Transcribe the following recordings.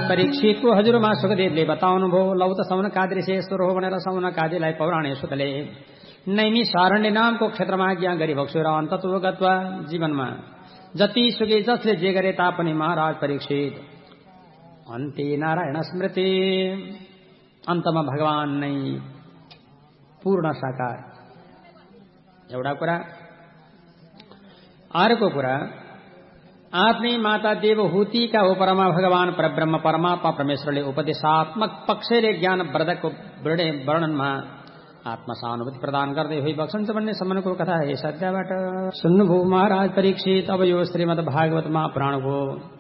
परीक्षितको हजुरमा सुखदेवले बताउनुभयो लौ त सौनकादिश्वर हो भनेर सौनकादिलाई पौराणे सुतले नैमी सारण्य नामको क्षेत्रमा ज्ञा गरी बक्सो र अन्तत्व गत्वा जीवनमा जति सुकै जसले जे गरे तापनि महाराज परीक्षित अन्ते नारायण स्मृति अन्तमा भगवान नै पूर्ण साकार एउटा कुरा। अर्को कुरा आफ्नै माता देवहूतिका उपरमा भगवान परब्रह्म परमात्मा परमेश्वरले उपदेशात्मक पक्षले ज्ञान वर्धकको वर्णनमा आत्मसहानुभूति प्रदान गर्दै होइ बक्सन्छ भन्ने सम्मको कथा यस अध्यायबाट सुन्नुभयो महाराज परीक्षित। अब यो श्रीमद् भागवत महापुराणको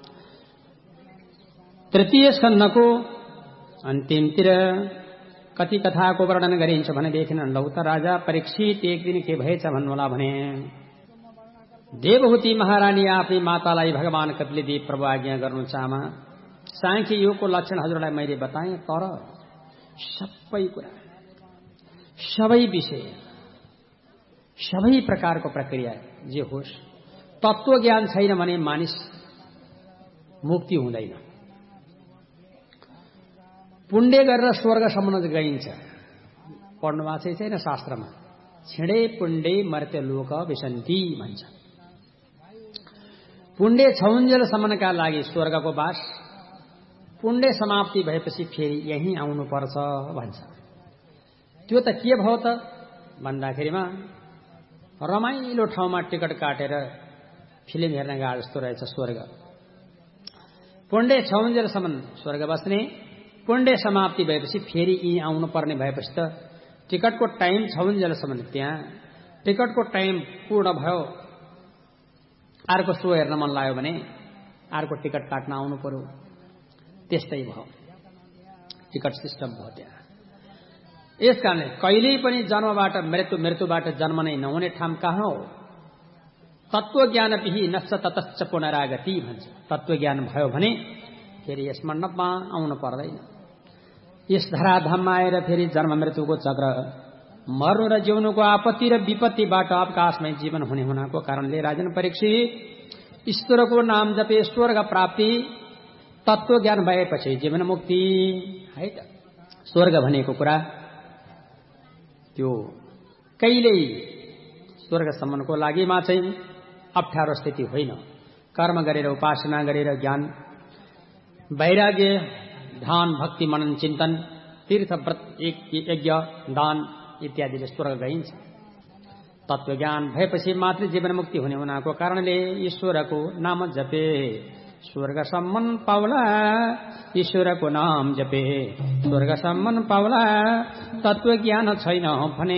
तृतीय स्कन्धको अन्तिमतिर कति कथाको वर्णन गरिन्छ भनेदेखि लौ त राजा परीक्षित एक दिन के भएछ भन्नुहोला भने देवहूति महारानी आफ्नै मातालाई भगवान कपिल देव प्रभु आज्ञा गर्नु चाहमा सांख्य योगको लक्षण हजुरलाई मैले बताएँ, तर सबै कुरा सबै विषय सबै प्रकारको प्रक्रिया जे होस् तत्व ज्ञान छैन भने मानिस मुक्ति हुँदैन। पुण्य गरेर स्वर्गसम्म गइन्छ पढ्नु भएको छैन शास्त्रमा, छिडे पुण्डे मर्त्य लोक विसन्ति भन्छ। पुण्य छौन्जेलसम्मका लागि स्वर्गको बास, पुण्य समाप्ति भएपछि फेरि यही आउनुपर्छ भन्छ। त्यो त के भयो त भन्दाखेरिमा रमाइलो ठाउँमा टिकट काटेर फिल्म हेर्न गए जस्तो रहेछ स्वर्ग। पुण्य छौन्जेलसम्म स्वर्ग बस्ने, पुण्य समाप्ति भएपछि फेरि यही आउनुपर्ने भएपछि त टिकटको टाइम छौन्जेलसम्म त्यहाँ, टिकटको टाइम पूर्ण भयो अर्को सो हेर्न मन लाग्यो भने अर्को टिकट काट्न आउनु पर्यो। त्यस्तै भयो, टिकट सिस्टम भयो त्यहाँ। यसकारणले कहिल्यै पनि जन्मबाट मृत्युबाट जन्म नै नहुने ठाउँ कहाँ हो? तत्वज्ञान पिही नश्च ततश्च पुनरागति भन्छ। तत्वज्ञान भयो भने फेरि यस मण्डपमा आउनु पर्दैन। यस धराधाममा आएर फेरि जन्म मृत्युको चक्र, मर्नु र जिउनुको आपत्ति र विपत्तिबाट अवकाशमै जीवन हुने हुनाको कारणले राजन परीक्षित ईश्वरको नाम जपे स्वर्ग प्राप्ति, तत्वज्ञान भएपछि जीवन मुक्ति है त। स्वर्ग भनेको कुरा त्यो कहिल्यै स्वर्गसम्मको लागिमा चाहिँ अप्ठ्यारो स्थिति होइन। कर्म गरेर उपासना गरेर ज्ञान वैराग्य ध्यान भक्ति मनन चिन्तन तीर्थ व्रत यज्ञ दान इत्यादिले स्वर्ग गइन्छ। तत्वज्ञान भएपछि मात्र जीवन मुक्ति हुने हुनाको कारणले ईश्वरको नाम जपे स्वर्गसम्म पाउला, ईश्वरको नाम जपे स्वर्गसम्म पाउला। तत्वज्ञान छैन भने